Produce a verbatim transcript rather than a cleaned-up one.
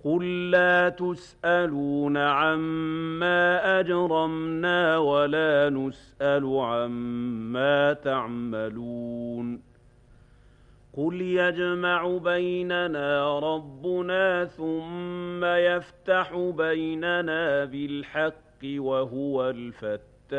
قُل لَّا تُسْأَلُونَ عَمَّا أَجْرَمْنَا وَلَا نُسْأَلُ عَمَّا تَعْمَلُونَ قُلْ يَجْمَعُ بَيْنَنَا رَبُّنَا ثُمَّ يَفْتَحُ بَيْنَنَا بِالْحَقِّ وَهُوَ الْفَتَّاحُ